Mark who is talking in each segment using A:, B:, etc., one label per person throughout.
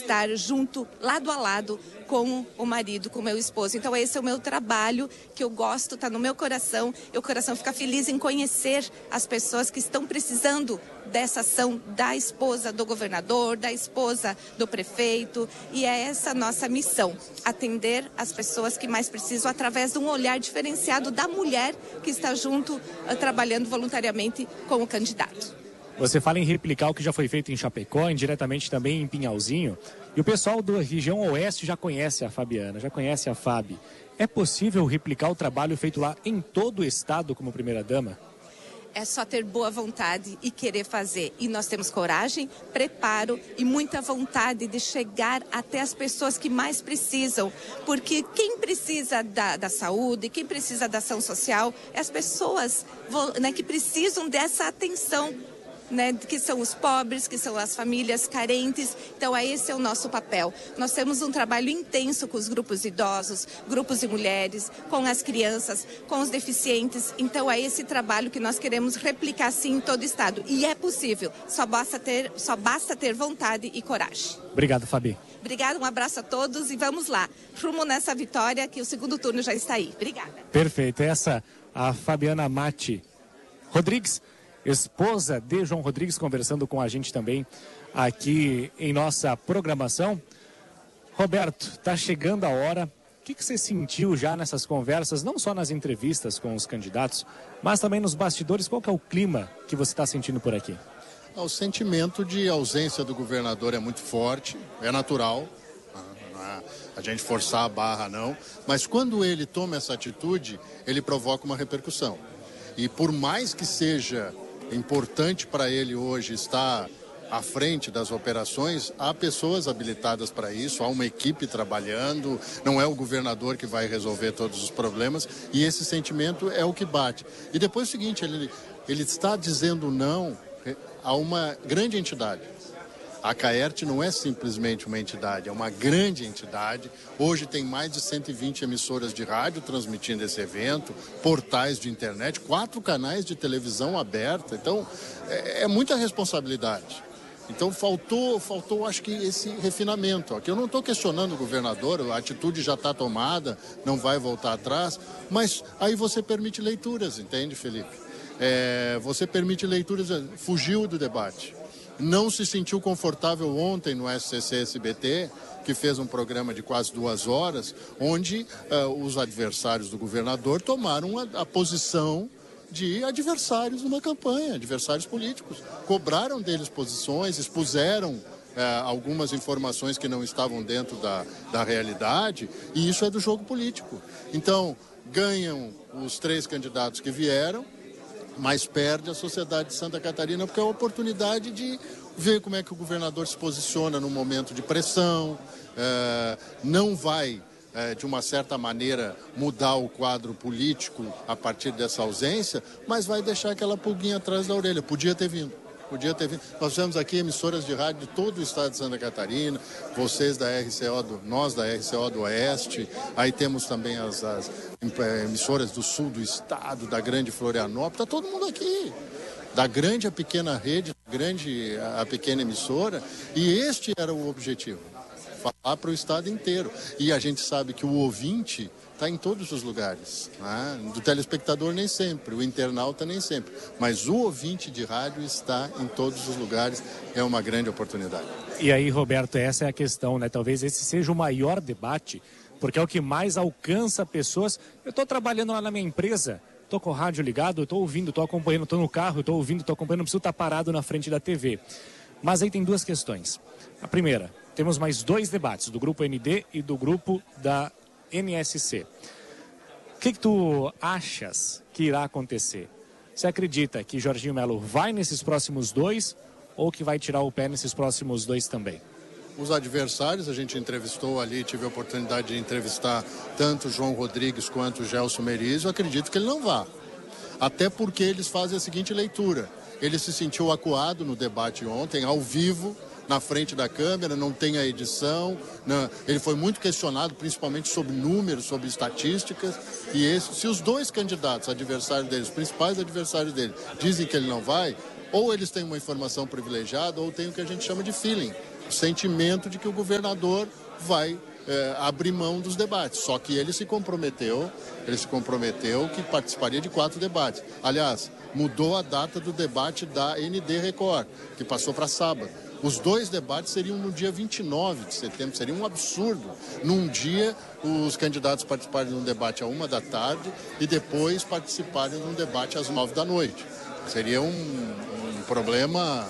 A: estar junto, lado a lado, com o marido, com o meu esposo. Então esse é o meu trabalho, que eu gosto, está no meu coração, e o coração fica feliz em conhecer as pessoas que estão precisando dessa ação da esposa do governador, da esposa do prefeito, e é essa nossa missão, atender as pessoas que mais precisam através de um olhar diferenciado da mulher que está junto, trabalhando voluntariamente com o candidato.
B: Você fala em replicar o que já foi feito em Chapecó, indiretamente também em Pinhalzinho, e o pessoal da região oeste já conhece a Fabiana, já conhece a Fabi. É possível replicar o trabalho feito lá em todo o estado como primeira-dama?
A: É só ter boa vontade e querer fazer. E nós temos coragem, preparo e muita vontade de chegar até as pessoas que mais precisam. Porque quem precisa da saúde, quem precisa da ação social, é as pessoas, né, que precisam dessa atenção. Né, que são os pobres, que são as famílias carentes. Então, esse é o nosso papel. Nós temos um trabalho intenso com os grupos idosos, grupos de mulheres, com as crianças, com os deficientes. Então, é esse trabalho que nós queremos replicar, sim, em todo o estado. E é possível, só basta ter vontade e coragem.
B: Obrigado, Fabi.
A: Obrigada, um abraço a todos e vamos lá. Rumo nessa vitória, que o segundo turno já está aí. Obrigada.
B: Perfeito. Essa, a Fabiana Mati Rodrigues, esposa de João Rodrigues, conversando com a gente também aqui em nossa programação. Roberto, está chegando a hora. O que você sentiu já nessas conversas, não só nas entrevistas com os candidatos, mas também nos bastidores? Qual que é o clima que você está sentindo por aqui?
C: O sentimento de ausência do governador é muito forte, é natural, não é a gente forçar a barra não, mas quando ele toma essa atitude, ele provoca uma repercussão. E por mais que seja importante para ele hoje estar à frente das operações, há pessoas habilitadas para isso, há uma equipe trabalhando, não é o governador que vai resolver todos os problemas, e esse sentimento é o que bate. E depois é o seguinte, ele está dizendo não a uma grande entidade. A Caerte não é simplesmente uma entidade, é uma grande entidade. Hoje tem mais de 120 emissoras de rádio transmitindo esse evento, portais de internet, 4 canais de televisão aberta. Então, é muita responsabilidade. Então, faltou, acho que esse refinamento. Aqui eu não estou questionando o governador, a atitude já está tomada, não vai voltar atrás, mas aí você permite leituras, entende, Felipe? Você permite leituras, fugiu do debate. Não se sentiu confortável ontem no SCC-SBT, que fez um programa de quase 2 horas, onde os adversários do governador tomaram a posição de adversários numa campanha, adversários políticos. Cobraram deles posições, expuseram algumas informações que não estavam dentro da realidade, e isso é do jogo político. Então, ganham os 3 candidatos que vieram, mas perde a sociedade de Santa Catarina, porque é a oportunidade de ver como é que o governador se posiciona no momento de pressão, não vai, de uma certa maneira, mudar o quadro político a partir dessa ausência, mas vai deixar aquela pulguinha atrás da orelha. Podia ter vindo. Nós temos aqui emissoras de rádio de todo o estado de Santa Catarina, vocês da RCO, nós da RCO do Oeste, aí temos também as emissoras do sul do estado, da grande Florianópolis, está todo mundo aqui, da grande a pequena rede, da grande a pequena emissora, e este era o objetivo, falar para o estado inteiro. E a gente sabe que o ouvinte está em todos os lugares, né? Do telespectador nem sempre, o internauta nem sempre, mas o ouvinte de rádio está em todos os lugares, é uma grande oportunidade.
B: E aí, Roberto, essa é a questão, né? Talvez esse seja o maior debate, porque é o que mais alcança pessoas. Eu estou trabalhando lá na minha empresa, estou com o rádio ligado, estou ouvindo, estou acompanhando, estou no carro, estou ouvindo, estou acompanhando, não preciso estar parado na frente da TV. Mas aí tem 2 questões. A primeira, temos mais 2 debates, do grupo ND e do grupo da NSC. O que tu achas que irá acontecer? Você acredita que Jorginho Melo vai nesses próximos 2 ou que vai tirar o pé nesses próximos 2 também?
C: Os adversários, a gente entrevistou ali, tive a oportunidade de entrevistar tanto o João Rodrigues quanto o Gelson Meriz. Eu acredito que ele não vá. Até porque eles fazem a seguinte leitura. Ele se sentiu acuado no debate ontem, ao vivo, na frente da câmera, não tem a edição, não, ele foi muito questionado, principalmente sobre números, sobre estatísticas, e se os 2 candidatos, adversários dele, os principais adversários dele, dizem que ele não vai, ou eles têm uma informação privilegiada, ou tem o que a gente chama de feeling. o sentimento de que o governador vai abrir mão dos debates. Só que ele se comprometeu que participaria de 4 debates. Aliás, mudou a data do debate da ND Record, que passou para sábado. Os 2 debates seriam no dia 29 de setembro, seria um absurdo. Num dia, os candidatos participarem de um debate à 13h e depois participarem de um debate às 21h. Seria um problema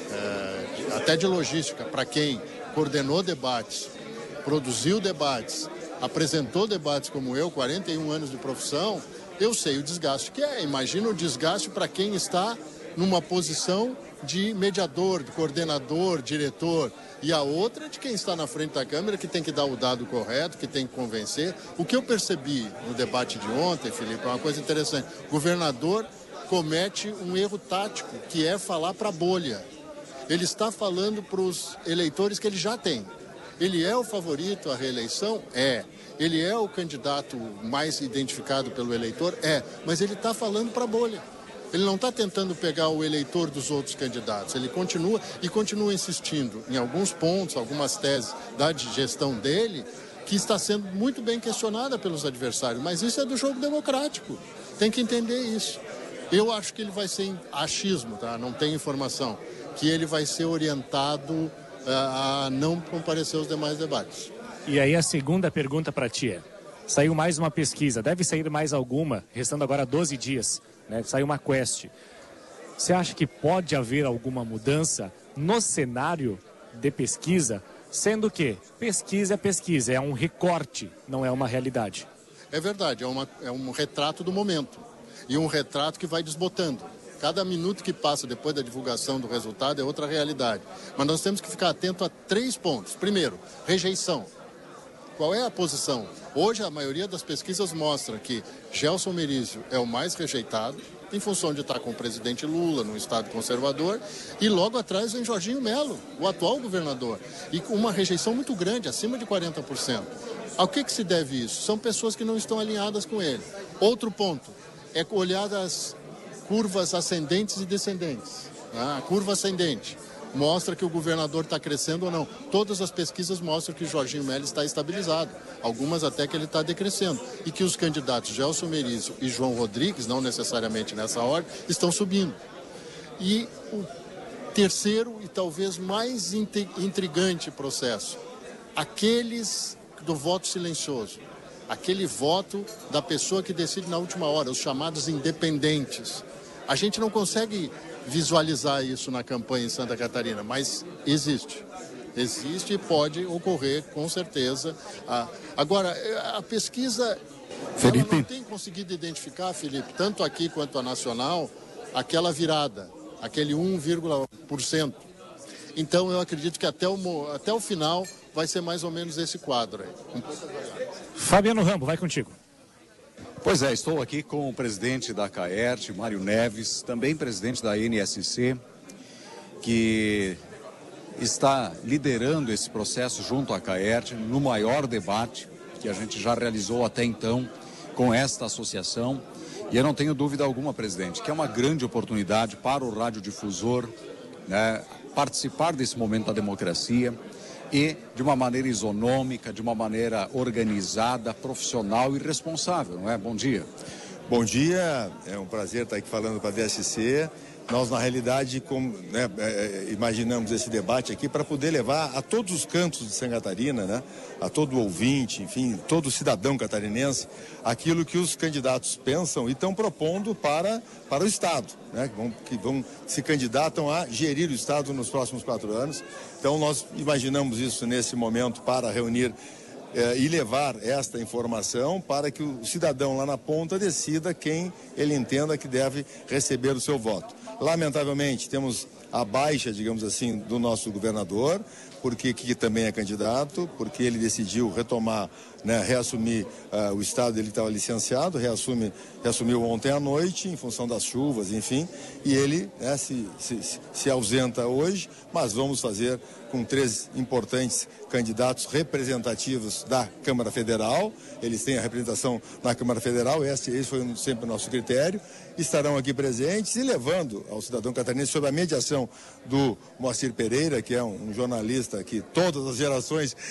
C: até de logística para quem coordenou debates, produziu debates, apresentou debates como eu, 41 anos de profissão. Eu sei o desgaste que é. Imagina o desgaste para quem está numa posição de mediador, de coordenador, diretor. E a outra de quem está na frente da Câmara, que tem que dar o dado correto, que tem que convencer. O que eu percebi no debate de ontem, Felipe, é uma coisa interessante. O governador comete um erro tático, que é falar para a bolha. Ele está falando para os eleitores que ele já tem. Ele é o favorito à reeleição? É. Ele é o candidato mais identificado pelo eleitor? É. Mas ele está falando para a bolha. Ele não está tentando pegar o eleitor dos outros candidatos. Ele continua insistindo em alguns pontos, algumas teses da gestão dele, que está sendo muito bem questionada pelos adversários. Mas isso é do jogo democrático. Tem que entender isso. Eu acho que ele vai ser achismo, tá? Não tem informação. Que ele vai ser orientado a não comparecer aos demais debates.
B: E aí a segunda pergunta para ti é: saiu mais uma pesquisa, deve sair mais alguma, restando agora 12 dias, né? Saiu uma Quest. Você acha que pode haver alguma mudança no cenário de pesquisa, sendo que pesquisa é pesquisa, é um recorte, não é uma realidade?
C: É verdade, é um retrato do momento e um retrato que vai desbotando. Cada minuto que passa depois da divulgação do resultado é outra realidade. Mas nós temos que ficar atento a 3 pontos. Primeiro, rejeição. Qual é a posição? Hoje a maioria das pesquisas mostra que Gelson Merizio é o mais rejeitado, em função de estar com o presidente Lula num estado conservador, e logo atrás vem Jorginho Melo, o atual governador, e com uma rejeição muito grande, acima de 40%. Ao que se deve isso? São pessoas que não estão alinhadas com ele. Outro ponto é olhar as curvas ascendentes e descendentes. A curva ascendente mostra que o governador está crescendo ou não. Todas as pesquisas mostram que Jorginho Melo está estabilizado. Algumas até que ele está decrescendo. E que os candidatos Gelson Merizio e João Rodrigues, não necessariamente nessa ordem, estão subindo. E o terceiro e talvez mais intrigante processo, aqueles do voto silencioso. Aquele voto da pessoa que decide na última hora, os chamados independentes. A gente não consegue visualizar isso na campanha em Santa Catarina, mas existe. Existe e pode ocorrer, com certeza. Agora, a pesquisa ela não tem conseguido identificar, Felipe, tanto aqui quanto a nacional, aquela virada, aquele 1,%. Então, eu acredito que até o final vai ser mais ou menos esse quadro aí.
B: Fabiano Rambo, vai contigo.
D: Pois é, estou aqui com o presidente da CAERT, Mário Neves, também presidente da NSC, que está liderando esse processo junto à CAERT no maior debate que a gente já realizou até então com esta associação. E eu não tenho dúvida alguma, presidente, que é uma grande oportunidade para o radiodifusor, né, participar desse momento da democracia e de uma maneira isonômica, de uma maneira organizada, profissional e responsável, não é? Bom dia.
E: Bom dia, é um prazer estar aqui falando para a DSC. Nós, na realidade, imaginamos esse debate aqui para poder levar a todos os cantos de Santa Catarina, né? A todo ouvinte, enfim, todo cidadão catarinense, aquilo que os candidatos pensam e estão propondo para o Estado, né? Que vão se candidatam a gerir o Estado nos próximos 4 anos. Então, nós imaginamos isso nesse momento para reunir e levar esta informação para que o cidadão lá na ponta decida quem ele entenda que deve receber o seu voto. Lamentavelmente, temos a baixa, digamos assim, do nosso governador, porque que também é candidato, porque ele decidiu retomar, né, reassumir o estado, ele estava licenciado, reassumiu ontem à noite, em função das chuvas, enfim, e ele, né, se ausenta hoje, mas vamos fazer com 3 importantes candidatos representativos da Câmara Federal. Eles têm a representação na Câmara Federal, esse foi sempre o nosso critério, estarão aqui presentes e levando ao cidadão catarinense, sob a mediação participação do Moacir Pereira, que é um jornalista que todas as gerações